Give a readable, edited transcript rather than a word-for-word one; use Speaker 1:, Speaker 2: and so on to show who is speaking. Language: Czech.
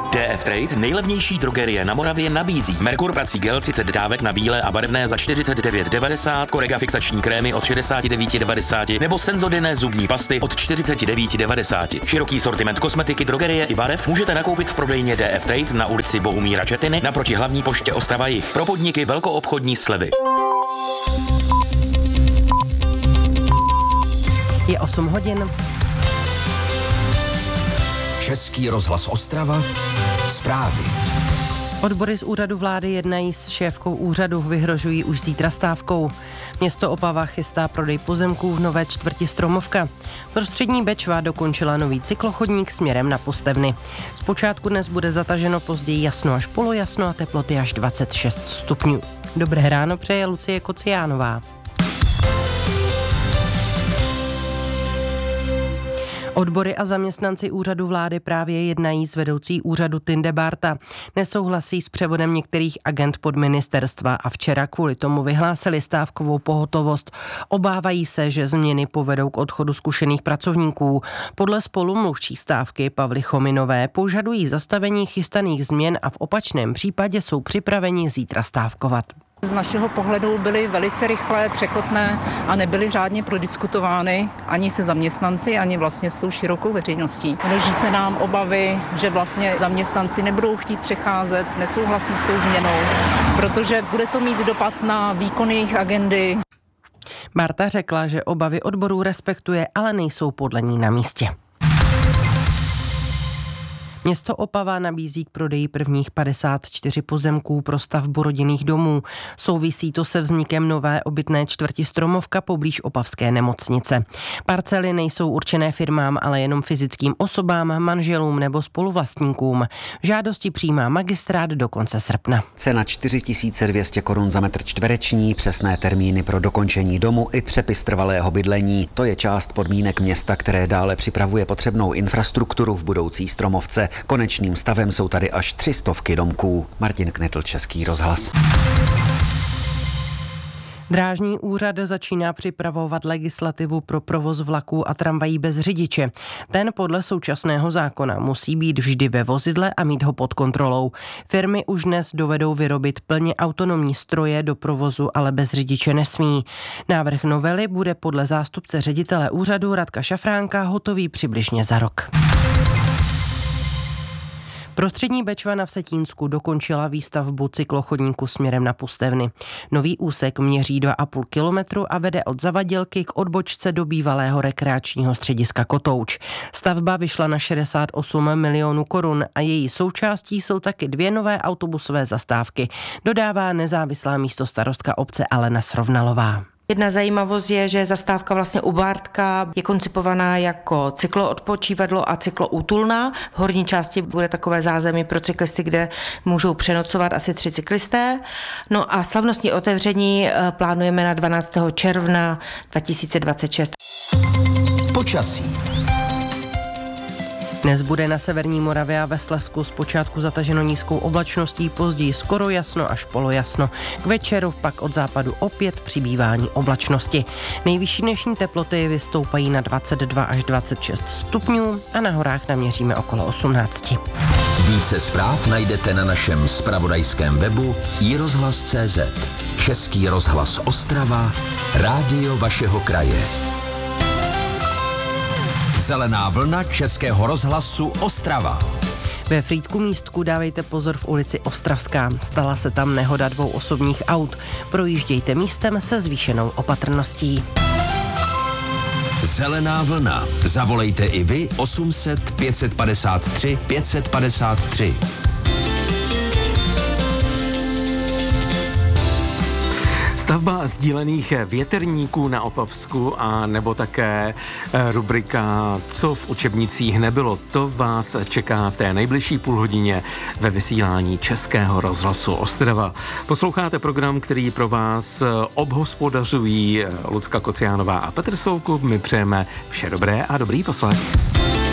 Speaker 1: DF Trade, nejlevnější drogerie na Moravě, nabízí Merkur prací gel 30 dávek na bílé a barevné za 49,90, Corega fixační krémy od 69,90 nebo Sensodyne zubní pasty od 49,90. Široký sortiment kosmetiky, drogerie i barev můžete nakoupit v prodejně DF Trade na ulici Bohumíra Četiny naproti hlavní poště Ostrava Jih. Pro podniky velkoobchodní slevy.
Speaker 2: Je 8 hodin.
Speaker 3: Český rozhlas Ostrava. Zprávy.
Speaker 2: Odbory z úřadu vlády jednají s šéfkou úřadu, vyhrožují už zítra stávkou. Město Opava chystá prodej pozemků v nové čtvrti Stromovka. Prostřední Bečva dokončila nový cyklochodník směrem na Postevny. Zpočátku dnes bude zataženo, později jasno až polojasno a teploty až 26 stupňů. Dobré ráno přeje Lucie Kociánová. Odbory a zaměstnanci úřadu vlády právě jednají s vedoucí úřadu Tinde Barta. Nesouhlasí s převodem některých agent pod ministerstva a včera kvůli tomu vyhlásili stávkovou pohotovost. Obávají se, že změny povedou k odchodu zkušených pracovníků. Podle spolumluvčí stávky Pavly Chominové požadují zastavení chystaných změn a v opačném případě jsou připraveni zítra stávkovat.
Speaker 4: Z našeho pohledu byly velice rychlé, překotné a nebyly řádně prodiskutovány ani se zaměstnanci, ani vlastně s tou širokou veřejností. Množí se nám obavy, že vlastně zaměstnanci nebudou chtít přecházet, nesouhlasí s tou změnou, protože bude to mít dopad na výkon jejich agendy.
Speaker 2: Barta řekla, že obavy odborů respektuje, ale nejsou podle ní na místě. Město Opava nabízí k prodeji prvních 54 pozemků pro stavbu rodinných domů. Souvisí to se vznikem nové obytné čtvrti Stromovka poblíž opavské nemocnice. Parcely nejsou určené firmám, ale jenom fyzickým osobám, manželům nebo spoluvlastníkům. Žádosti přijímá magistrát do konce srpna.
Speaker 5: Cena 4200 korun za metr čtvereční, přesné termíny pro dokončení domu i přepis trvalého bydlení. To je část podmínek města, které dále připravuje potřebnou infrastrukturu v budoucí Stromovce. Konečným stavem jsou tady až 300 domků. Martin Knitl, Český rozhlas.
Speaker 2: Drážní úřad začíná připravovat legislativu pro provoz vlaků a tramvají bez řidiče. Ten podle současného zákona musí být vždy ve vozidle a mít ho pod kontrolou. Firmy už dnes dovedou vyrobit plně autonomní stroje do provozu, ale bez řidiče nesmí. Návrh novely bude podle zástupce ředitele úřadu Radka Šafránka hotový přibližně za rok. Prostřední Bečva na Vsetínsku dokončila výstavbu cyklochodníku směrem na Postevny. Nový úsek měří 2,5 kilometru a vede od Zavadilky k odbočce do bývalého rekreačního střediska Kotouč. Stavba vyšla na 68 milionů korun a její součástí jsou taky 2 nové autobusové zastávky, dodává nezávislá místostarostka obce Alena Srovnalová.
Speaker 6: Jedna zajímavost je, že zastávka vlastně u Bártka je koncipovaná jako cykloodpočívadlo a cykloútulna. V horní části bude takové zázemí pro cyklisty, kde můžou přenocovat asi 3 cyklisté. No a slavnostní otevření plánujeme na 12. června 2026.
Speaker 3: Počasí.
Speaker 2: Dnes bude na severní Moravě a ve Slezsku zpočátku zataženo nízkou oblačností, později skoro jasno až polojasno. K večeru pak od západu opět přibývání oblačnosti. Nejvyšší dnešní teploty vystoupají na 22 až 26 stupňů a na horách naměříme okolo 18.
Speaker 3: Více zpráv najdete na našem zpravodajském webu iRozhlas.cz. Český rozhlas Ostrava, rádio vašeho kraje. Zelená vlna Českého rozhlasu Ostrava.
Speaker 2: Ve Frýdku Místku dávejte pozor v ulici Ostravská. Stala se tam nehoda 2 osobních aut. Projíždějte místem se zvýšenou opatrností.
Speaker 3: Zelená vlna. Zavolejte i vy 800 553 553.
Speaker 7: Stavba sdílených větrníků na Opavsku a nebo také rubrika Co v učebnicích nebylo, to vás čeká v té nejbližší půlhodině ve vysílání Českého rozhlasu Ostrava. Posloucháte program, který pro vás obhospodařují Lucka Kociánová a Petr Soukup. My přejeme vše dobré a dobrý poslech.